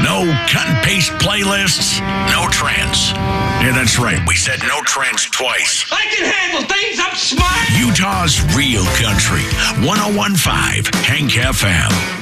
No cut and paste playlists. No trends. Yeah, that's right. We said no trends twice. I can handle things. I'm smart. Utah's real country. 101.5 Hank FM.